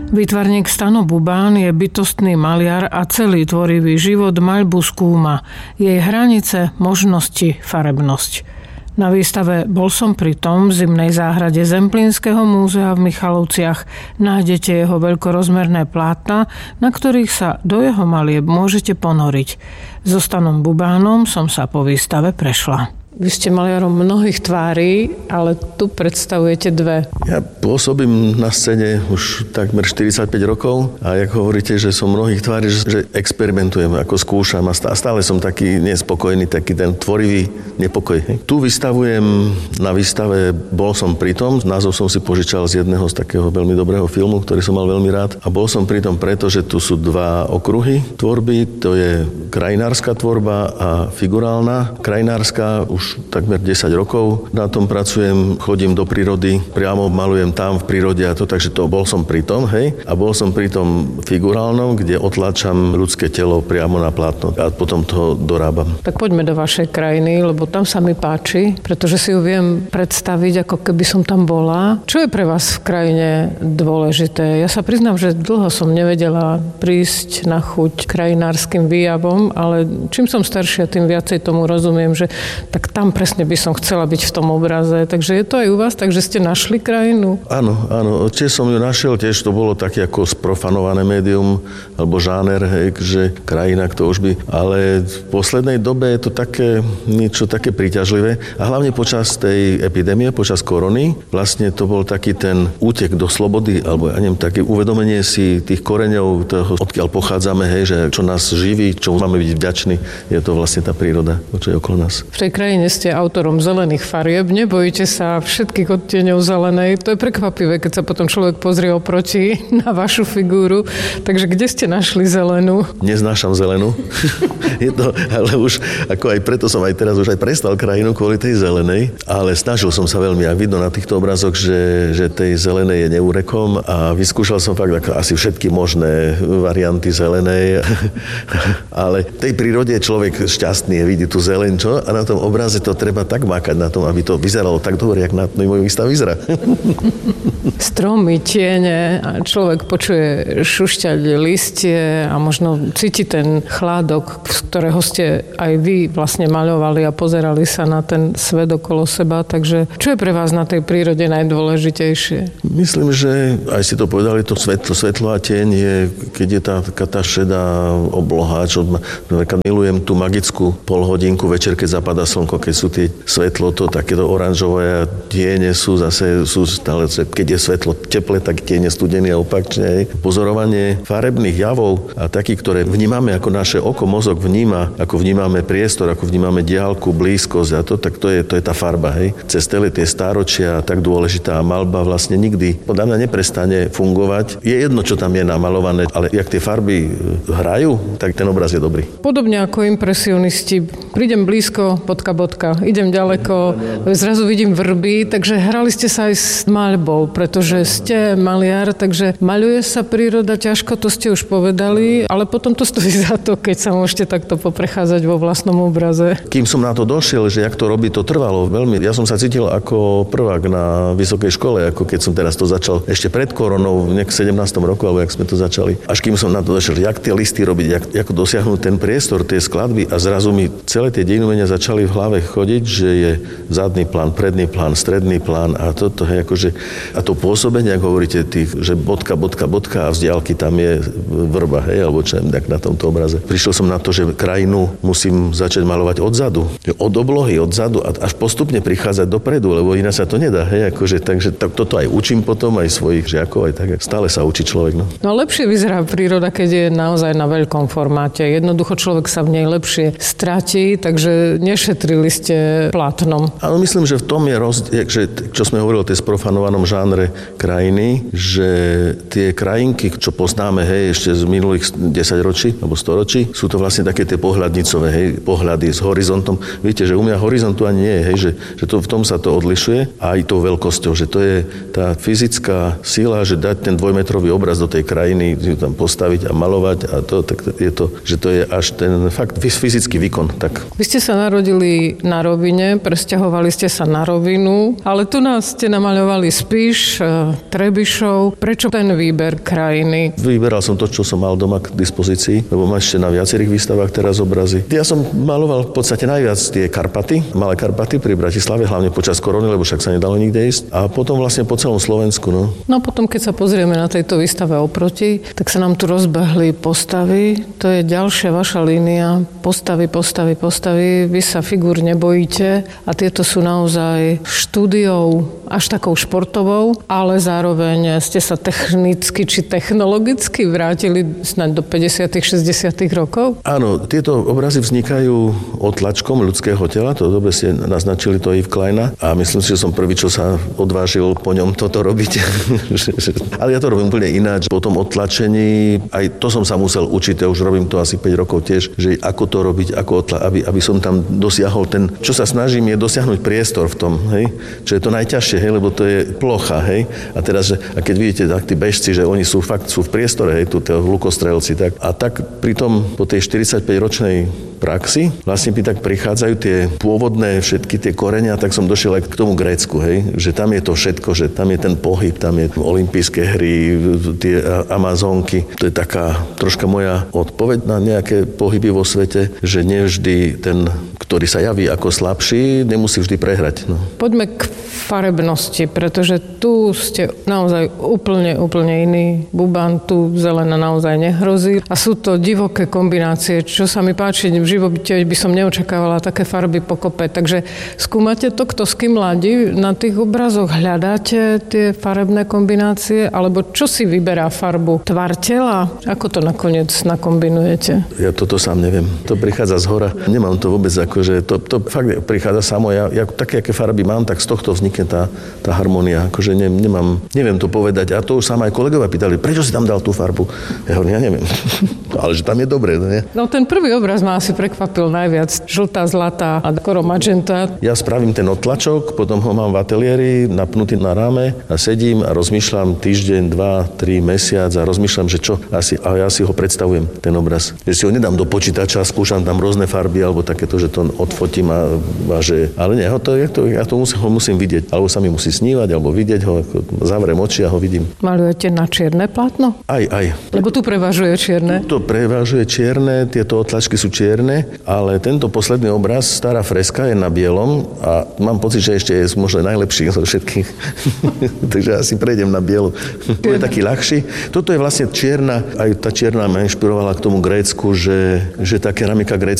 Výtvarník Stano Bubán je bytostný maliar a celý tvorivý život maľbu skúma. Jej hranice, možnosti, farebnosť. Na výstave Bol som pri tom v zimnej záhrade Zemplínskeho múzea v Michalovciach nájdete jeho veľkorozmerné plátna, na ktorých sa do jeho malieb môžete ponoriť. So Stanom Bubánom som sa po výstave prešla. Vy ste maliarom mnohých tvári, ale tu predstavujete dve. Ja pôsobím na scéne už takmer 45 rokov a jak hovoríte, že som mnohých tvári, že experimentujem, ako skúšam a stále som taký nespokojný, taký ten tvorivý nepokoj. Tu vystavujem na výstave Bol som pri tom. Názov som si požičal z jedného z takého veľmi dobrého filmu, ktorý som mal veľmi rád. A bol som pri tom preto, že tu sú dva okruhy tvorby. To je krajinárska tvorba a figurálna. Krajinárska už takmer 10 rokov na tom pracujem, chodím do prírody, priamo malujem tam v prírode a to, takže to bol som pri tom, hej. A bol som pri tom figurálnom, kde otláčam ľudské telo priamo na plátno a potom to dorábam. Tak poďme do vašej krajiny, lebo tam sa mi páči, pretože si ju viem predstaviť, ako keby som tam bola. Čo je pre vás v krajine dôležité? Ja sa priznám, že dlho som nevedela prísť na chuť krajinárskym výjavom, ale čím som staršia, tým viacej tomu rozumiem, že tak tam presne by som chcela byť v tom obraze. Takže je to aj u vás, takže ste našli krajinu? Áno. Tiež som ju našiel, tiež to bolo také ako sprofanované médium, alebo žáner, hej, že krajina, kto už by. Ale v poslednej dobe je to také, niečo také príťažlivé. A hlavne počas tej epidémie, počas korony, vlastne to bol taký ten útek do slobody, alebo ja neviem, také uvedomenie si tých koreňov, toho, odkiaľ pochádzame, hej, že čo nás živí, čo máme byť vďační, je to vlastne tá príroda, čo je okolo nás. V tej krajine ste autorom zelených farieb, nebojíte sa všetkých odtieňov zelenej. To je prekvapivé, keď sa potom človek pozrie oproti na vašu figúru. Takže kde ste našli zelenú? Neznášam zelenú. Je to, ale už, ako aj preto som aj teraz už aj prestal krajinu kvôli tej zelenej, ale snažil som sa veľmi, a vidno na týchto obrazoch, že tej zelenej je neúrekom a vyskúšal som fakt asi všetky možné varianty zelenej. Ale v tej prírode je človek šťastný, vidí tú zeleň, čo? A na tom obraze to treba tak mákať na tom, aby to vyzeralo tak dobre, jak na môj výstav vyzerá. Stromy, tiene, a človek počuje šušťať listie a možno cíti ten chládok, z ktorého ste aj vy vlastne maľovali a pozerali sa na ten svet okolo seba. Takže čo je pre vás na tej prírode najdôležitejšie? Myslím, že aj si to povedali, to svetlo a tieň je, keď je tá šedá obloha, čo napríklad milujem tú magickú polhodinku večer, keď zapadá slnko, keď sú tie svetlo, to takéto oranžové a tiene sú stále, keď je svetlo teple, tak tiene studený a opačne. Pozorovanie farebných javov a takých, ktoré vnímame ako naše oko, mozog vníma, ako vnímame priestor, ako vnímame diaľku, blízkosť a to, tak to je tá farba, hej. Cez tie stáročia tak dôležitá maľba vlastne nikdy podľa mňa neprestane fungovať. Je jedno, čo tam je namalované, ale jak tie farby hrajú, tak ten obraz je dobrý. Podobne ako impresionisti, prídem blízko, bodka, idem ďaleko, zrazu vidím vrby, takže hrali ste sa aj s maľbou, pretože ste maliar, takže maľuje sa príroda ťažko, to ste už povedali, ale potom to stojí za to, keď sa môžete takto poprechádzať vo vlastnom obraze. Kým som na to došiel, že jak to robí, to trvalo veľmi. Ja som sa cítil ako prvák na vysokej škole, ako keď som teraz to začal ešte pred koronou, v 17. roku, alebo jak sme to začali. Až kým som na to došiel, jak tie listy robiť, ako dosiahnuť ten priestor, tie skladby a zrazu mi celé tie dejinumenia začali v hlave chodiť, že je zadný plán, predný plán, stredný plán a toto, hej, akože, a to pôsobenie, ako hovoríte, že bodka a z diaľky tam je vrba, hej, alebo čo tak na tomto obraze. Prišiel som na to, že krajinu musím začať malovať odzadu, od oblohy, odzadu a až postupne prichádzať dopredu, lebo ináč sa to nedá, hej, akože, takže toto aj učím potom, aj svojich žiakov, aj tak, stále sa učí človek, no. No lepšie vyzerá príroda, keď je naozaj na veľkom formáte. Jednoducho človek sa v nej lepšie stratí, takže nešetrili ste plátnom. Áno, myslím, že v tom je rozdiel, že čo sme hovorili o tej sprofanovanom žánre krajiny, že tie krajinky, čo poznáme, hej, ešte z minulých 10 ročí alebo 100 ročí, sú to vlastne také tie pohľadnicové, hej, pohľady s horizontom. Viete, že u mňa horizontu ani nie je, hej, že to, v tom sa to odlišuje a aj tou veľkosťou, že to je tá fyzická sila, že dať ten 2-metrový obraz do tej krajiny, tam postaviť a malovať a to, tak je to, že to je až ten fakt fyzický výkon. Tak. Vy ste sa narodili na rovine, presťahovali ste sa na rovinu, ale tu nás ste namaľovali Spiš, Trebišov. Prečo ten výber krajiny? Vyberal som to, čo som mal doma k dispozícii, lebo mám ešte na viacerých výstavách teraz obrazy. Ja som maloval v podstate najviac tie Karpaty, Malé Karpaty pri Bratislave, hlavne počas korony, lebo však sa nedalo nikde ísť. A potom vlastne po celom Slovensku. No a potom, keď sa pozrieme na tejto výstave oproti, tak sa nám tu rozbehli postavy. To je ďalšia vaša línia. Postavy. Vy sa figúr nebojíte a tieto sú naozaj štúdiou až takou športovou, ale zároveň ste sa technicky či technologicky vrátili snáď do 50. 60. rokov? Áno, tieto obrazy vznikajú otlačkom ľudského tela, to dobre ste naznačili to Yves Kleina a myslím si, že som prvý, čo sa odvážil po ňom toto robiť. Ale ja to robím úplne ináč. Po tom otlačení, aj to som sa musel učiť, ja už robím to asi 5 rokov tiež, že ako to robiť, aby som tam dosiahol ten, čo sa snažím je dosiahnuť priestor v tom, hej? Čo je to najťažšie, hej? Lebo to je plocha, hej? A teraz, a keď vidíte tak tí bežci, že oni sú v priestore, hej, tu tie lukostrelci, tak. A tak pritom po tej 45-ročnej praxi vlastne mi tak prichádzajú tie pôvodné všetky tie korenia, tak som došiel aj k tomu Grécku, hej, že tam je to všetko, že tam je ten pohyb, tam je olympijské hry, tie Amazonky. To je taká troška moja odpoveď na nejaké pohyby vo svete, že nevždy ten, ktorý sa javí ako slabší, nemusí vždy prehrať. No. Poďme k farebnosti, pretože tu ste naozaj úplne iný. Buban tu zelená naozaj nehrozí. A sú to divoké kombinácie, čo sa mi páči. V živote by som neočakávala také farby pokope. Takže skúmate to, kto s kým ladí na tých obrazoch? Hľadáte tie farebné kombinácie? Alebo čo si vyberá farbu? Tvar tela? Ako to nakoniec nakombinujete? Ja toto sám neviem. To prichádza zhora. Nemám to vôbec akože, to fakt prichádza samo. Ja také, aké farby mám, tak z tohto vznikne tá harmónia. Akože neviem to povedať. A to už sa aj kolegovia pýtali, prečo si tam dal tú farbu? Ja hovorím, ja neviem. Ale že tam je dobre, nie? No ten prvý obraz ma asi prekvapil najviac. Žltá, zlatá a skoro magenta. Ja spravím ten otlačok, potom ho mám v ateliéri napnutý na ráme a sedím a rozmýšľam týždeň, 2, 3 mesiac a rozmýšľam, že čo asi, a ja si ho predstavujem, ten obraz. Že si ho nedám do počítača, skúšam tam rôzne farby alebo takéto, že to odfotím a že... Ale nie, ja to musím vidieť. Alebo sa mi musí snívať, alebo vidieť ho, zavriem oči a ho vidím. Malujete na čierne plátno? Aj. Lebo tu prevažuje čierne? Tu prevažuje čierne, tieto otlačky sú čierne, ale tento posledný obraz, stará freska, je na bielom a mám pocit, že ešte je možno najlepší zo všetkých. Takže asi prejdem na bielu. To je taký ľahší. Toto je vlastne čierna, aj tá čierna ma inšpirovala k tomu Grécku, že tá keramika grécka